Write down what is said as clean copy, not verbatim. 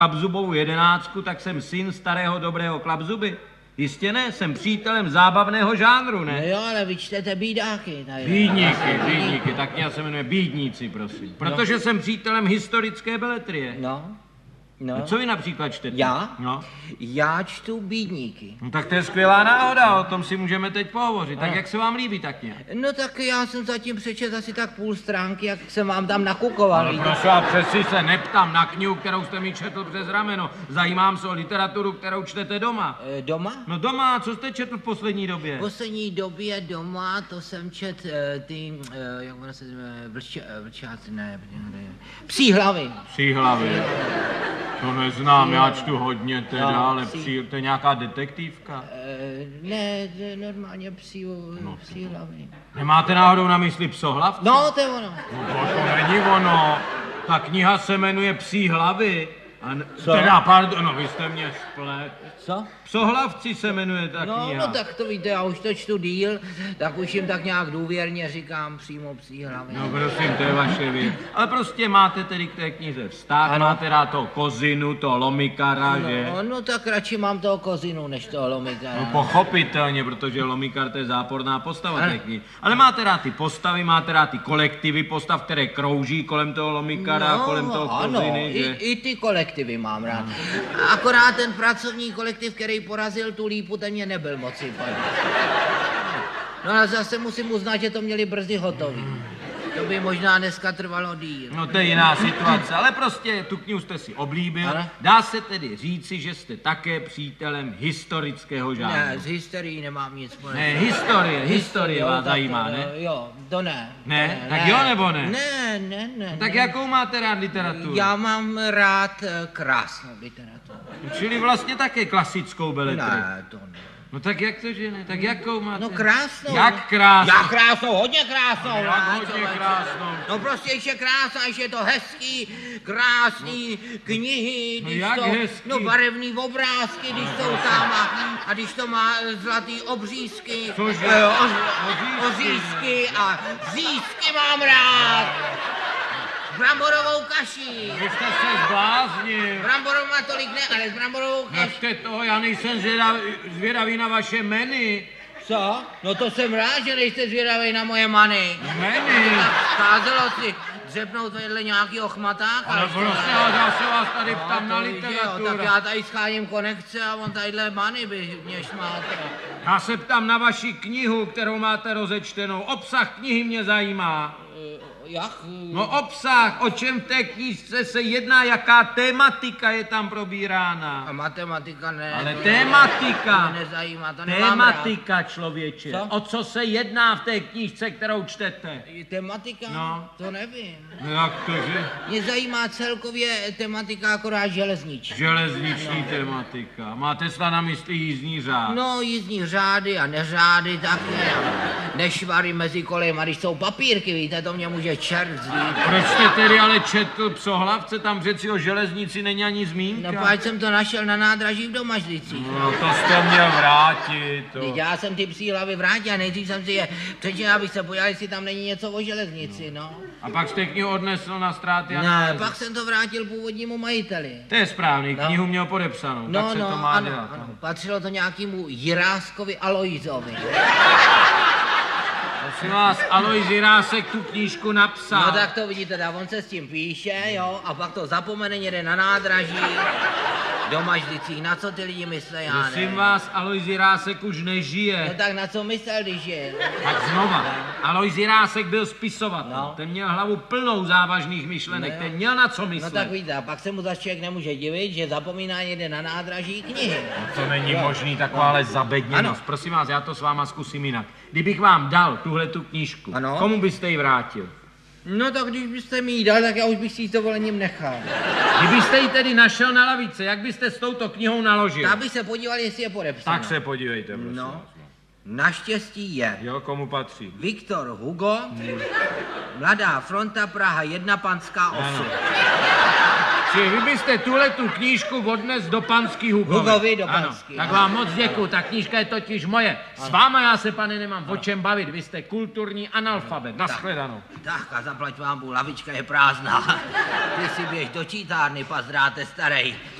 Klapzubovou 11, tak jsem syn starého dobrého Klapzuby. Jistě ne, jsem přítelem zábavného žánru, ne? No jo, ale vy čtete bídáky. Bídníky, tak já se jmenuje Bídníci, prosím. Protože jsem přítelem historické beletrie. No. No, co vy například čtete? Já? No. Já čtu bídníky. No, tak to je skvělá náhoda, o tom si můžeme teď pohovořit. Tak jak se vám líbí tak nějak? No tak já jsem zatím přečet asi tak půl stránky, jak jsem vám tam nakukoval. Ale prosím, a přeci se neptám na knihu, kterou jste mi četl přes rameno. Zajímám se o literaturu, kterou čtete doma. Doma? No doma, co jste četl v poslední době? V poslední době doma, to jsem čet jak ono se jmenuje, vlčáci, ne, Psí hlavy. Psí hlavy. To neznám, já čtu hodně teda, ale to je nějaká detektivka? Ne, normálně psí hlavy. Nemáte náhodou na mysli Psohlavce? No, to je ono. No to není ono. Ta kniha se jmenuje Psí hlavy. Co? Teda, pardon, no vy jste mě splet. Co? Psohlavci se jmenuje ta kniha. No tak to víte, já už to čtu díl, tak už jim tak nějak důvěrně říkám přímo Psí hlavy. No prosím, to je vaše věc. Ale prostě máte tedy k té knize vztah, máte rád toho Kozinu, toho Lomikara, že? No tak radši mám toho Kozinu, než toho Lomikara. No pochopitelně, protože Lomikar to je záporná postava té knihy. Ale máte rád ty postavy, máte rád ty kolektivy postav, které krouží kolem toho Lomikara, kolem toho Koziny, že? I ty kolektivy mám rád. Akorát ten pracovní kolektiv, který porazil tu lípu, ten mě nebyl moc sympatický. No a zase musím uznat, že to měli brzy hotový. To by možná dneska trvalo díl. No to je jiná situace, ale prostě tu knihu jste si oblíbil. Ano? Dá se tedy říci, že jste také přítelem historického žánru. Ne, z historií nemám nic společného. Ne, historie vás zajímá, ne? Jo, to ne. Ne? Tak jo nebo ne? Ne. Tak jakou máte rád literaturu? Já mám rád krásnou literaturu. Čili vlastně také klasickou beletrii. Ne, to ne. No tak jak to, že ne? Tak jakou máte? No krásnou. Jak krásnou? Jak krásnou, hodně krásnou. Jak hodně krásnou? No prostě ještě krásná, ještě je to hezký, krásný knihy, když jak to, hezký? no barevný obrázky, když jsou tam a když to má zlatý obřízky, ořízky a řízky mám rád. Bramborovou kaši. Vy jste se zbláznil. Bramborovou má tolik ne, ale s bramborovou kaši. Nechte toho, já nejsem zvědavý na vaše meny. Co? No to jsem rád, že nejste zvědavý na moje many. Meny? Scházelo si dřepnout vedle nějakýho chmatáka. Ale prostě, já se vás tady ptám na literaturu. Tak já tady scháním konekce a on tadyhle many by mě šmátil. Já se ptám na vaši knihu, kterou máte rozečtenou. Obsah knihy mě zajímá. Jak? No obsah, o čem v té knížce se jedná, jaká tématika je tam probírána. A matematika ne. Ale tématika. To mě nezajímá, to nemám rád. Tématika, člověče. Co? O co se jedná v té knížce, kterou čtete? Tematika? No. To nevím. No jak to, že? Mě zajímá celkově tematika akorát železniční. Železniční tematika. Máte snad na mysli jízdní řád? No, jízdní řády a neřády taky. Nešvary mezi kolejma, když jsou papírky, víte, to mě může čert vzít. Proč jste tedy ale četl Psohlavce, tam přeci o železnici není ani zmínka? No, páč jsem to našel na nádraží v Domažlicích. No, to jste měl vrátit. To. Já jsem ty psí hlavy vrátil a nejdřív jsem si je přečetl, abych se podíval, jestli tam není něco o železnici, no. A pak jste knihu odnesl na ztráty a Ne, pak jsem to vrátil původnímu majiteli. To je správný, knihu měl podepsanou, tak se to má dělat. Ano. Patřilo to nějakému Jiráskovi Alojzovi. Prosím vás, Alojz Jirásek tu knížku napsal. No tak to vidíte, on se s tím píše, jo, a pak to zapomene někde na nádraží, Domažlicích, na co ty lidi myslí, já nevím. Prosím vás, Alojz Jirásek už nežije. No tak na co myslel, když je? Tak znova, Alojz Jirásek byl spisovatel, No. ten měl hlavu plnou závažných myšlenek, ten měl na co myslet. No tak víte, a pak se mu zase člověk nemůže divit, že zapomíná někde na nádraží knihy. No to není možný, takováhle zabedněnost. Prosím vás, já to s váma zkusím jinak. Kdybych vám dal tuhletu knížku, Ano. komu byste ji vrátil? No tak když byste mi ji dal, tak já už bych si ji s dovolením nechal. Kdybyste ji tedy našel na lavice, jak byste s touto knihou naložil? Já bych se podíval, jestli je podepsaná. Tak se podívejte, prosím. No, naštěstí je. Jo, komu patří? Viktor Hugo, Mladá fronta Praha 1, Panská 8. Vy byste tu knížku odnes do Panský Hugovi. Hugovi do Panský. Tak vám moc děkuju, ta knížka je totiž moje. S váma já se, pane, nemám o čem bavit, vy jste kulturní analfabet. Nashledanou. Tak a zaplať vám, lavička je prázdná. Ty si běž do čítárny, pazdráte starej.